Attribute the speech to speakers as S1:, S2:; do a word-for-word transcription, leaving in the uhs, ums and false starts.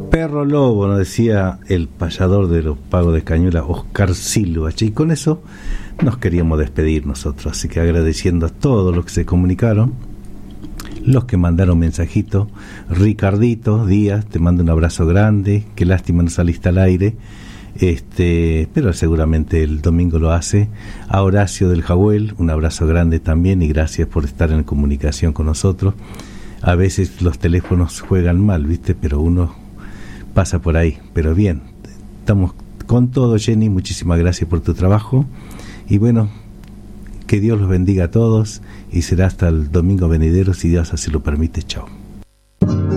S1: Perro lobo, nos decía el payador de los pagos de Cañuelas, Oscar Silva. Y con eso nos queríamos despedir nosotros, así que agradeciendo a todos los que se comunicaron, los que mandaron mensajitos. Ricardito Díaz, te mando un abrazo grande, qué lástima no saliste al aire, este, pero seguramente el domingo lo hace. A Horacio del Jahuel, un abrazo grande también y gracias por estar en comunicación con nosotros. A veces los teléfonos juegan mal, ¿viste? Pero uno pasa por ahí, pero bien, estamos con todo. Jenny, muchísimas gracias por tu trabajo y bueno, que Dios los bendiga a todos y será hasta el domingo venidero si Dios así lo permite. Chao.